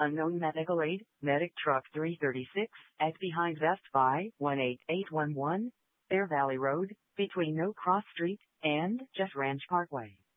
Unknown medical aid, medic truck 336, at behind Best Buy, 18811, Bear Valley Road, between No Cross Street and Jeff Ranch Parkway.